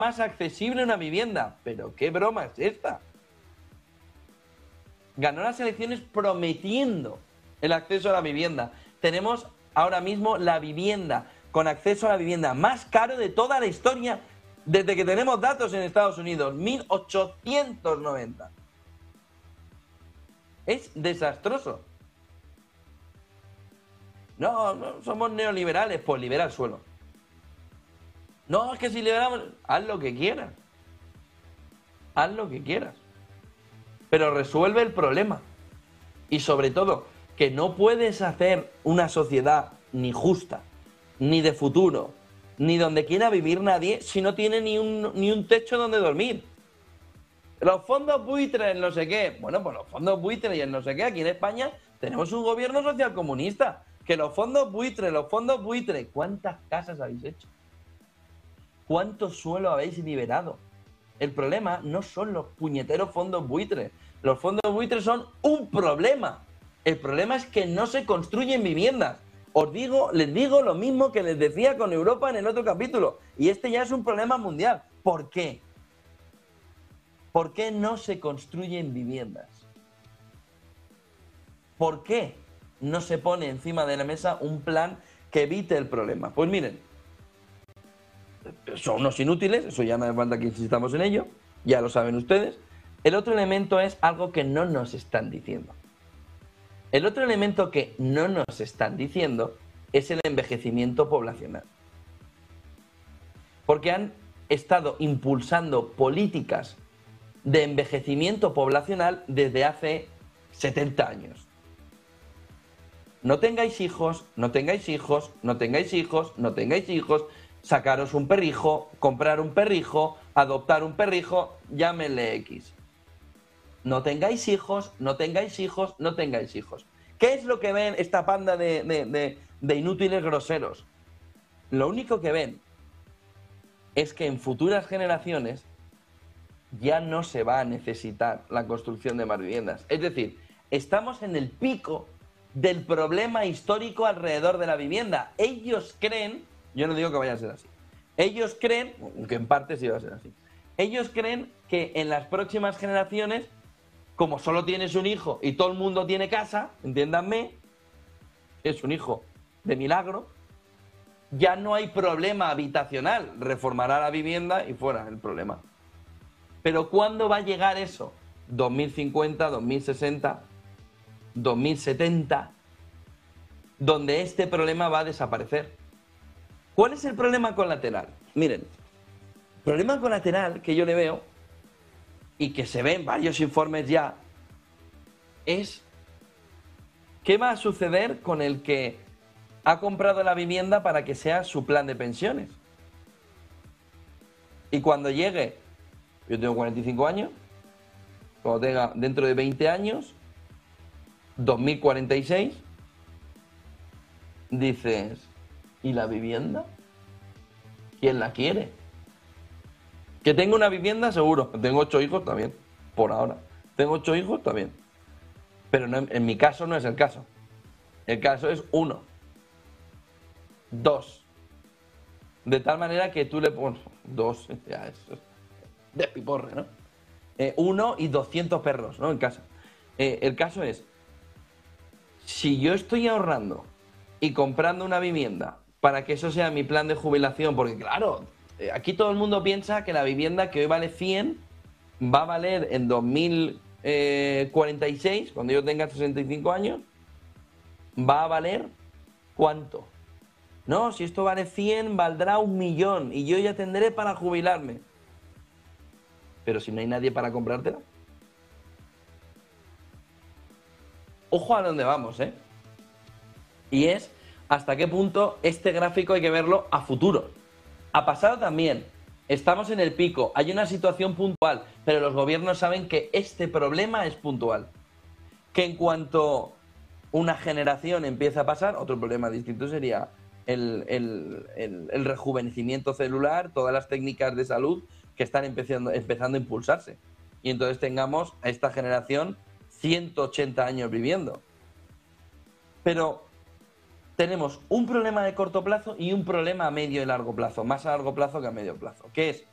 más accesible una vivienda. ¿Pero qué broma es esta? Ganó las elecciones prometiendo el acceso a la vivienda. Tenemos ahora mismo la vivienda con acceso a la vivienda más caro de toda la historia desde que tenemos datos en Estados Unidos, 1.890. Es desastroso. No, somos neoliberales, pues libera el suelo. No, es que si liberamos, haz lo que quieras. Haz lo que quieras. Pero resuelve el problema. Y sobre todo, que no puedes hacer una sociedad ni justa, ni de futuro, ni donde quiera vivir nadie si no tiene ni un techo donde dormir. Los fondos buitres, no sé qué. Bueno, pues los fondos buitres y el no sé qué, aquí en España tenemos un gobierno socialcomunista. Que los fondos buitres. ¿Cuántas casas habéis hecho? ¿Cuánto suelo habéis liberado? El problema no son los puñeteros fondos buitres. Los fondos buitres son un problema. El problema es que no se construyen viviendas. Les digo lo mismo que les decía con Europa en el otro capítulo. Y este ya es un problema mundial. ¿Por qué? ¿Por qué no se construyen viviendas? ¿Por qué no se pone encima de la mesa un plan que evite el problema? Pues miren, son unos inútiles, eso ya no hace falta que insistamos en ello, ya lo saben ustedes. El otro elemento es algo que no nos están diciendo. El otro elemento que no nos están diciendo es el envejecimiento poblacional. Porque han estado impulsando políticas de envejecimiento poblacional desde hace 70 años. No tengáis hijos, no tengáis hijos, no tengáis hijos, no tengáis hijos, sacaros un perrijo, comprar un perrijo, adoptar un perrijo, llámenle X. No tengáis hijos, no tengáis hijos, no tengáis hijos. ¿Qué es lo que ven esta panda de inútiles groseros? Lo único que ven es que en futuras generaciones ya no se va a necesitar la construcción de más viviendas. Es decir, estamos en el pico del problema histórico alrededor de la vivienda. Ellos creen, yo no digo que vaya a ser así, ellos creen, aunque en parte sí va a ser así, ellos creen que en las próximas generaciones, como solo tienes un hijo y todo el mundo tiene casa, entiéndanme, es un hijo de milagro, ya no hay problema habitacional, reformará la vivienda y fuera el problema. Pero ¿cuándo va a llegar eso? 2050, 2060, 2070, donde este problema va a desaparecer. ¿Cuál es el problema colateral? Miren, el problema colateral que yo le veo, y que se ve en varios informes ya, es ¿qué va a suceder con el que ha comprado la vivienda para que sea su plan de pensiones? Y cuando llegue, yo tengo 45 años, cuando tenga dentro de 20 años, 2046, dices, ¿y la vivienda? ¿Quién la quiere? Que tengo una vivienda, seguro. Tengo 8 hijos también, por ahora. Tengo 8 hijos también. Pero no, en mi caso no es el caso. El caso es 1, 2. De tal manera que tú le pones 2, ya es de piporre, ¿no? 1 y 200 perros, ¿no? En casa. El caso es, si yo estoy ahorrando y comprando una vivienda para que eso sea mi plan de jubilación, porque claro, aquí todo el mundo piensa que la vivienda que hoy vale 100 va a valer en 2046, cuando yo tenga 65 años, va a valer ¿cuánto? No, si esto vale 100, valdrá 1.000.000 y yo ya tendré para jubilarme. Pero si no hay nadie para comprártela. Ojo a dónde vamos, ¿eh? Y es hasta qué punto este gráfico hay que verlo a futuro. A pasado también. Estamos en el pico, hay una situación puntual, pero los gobiernos saben que este problema es puntual. Que en cuanto una generación empieza a pasar, otro problema distinto sería el rejuvenecimiento celular, todas las técnicas de salud que están empezando a impulsarse. Y entonces tengamos a esta generación 180 años viviendo. Pero tenemos un problema de corto plazo y un problema a medio y largo plazo, más a largo plazo que a medio plazo, que es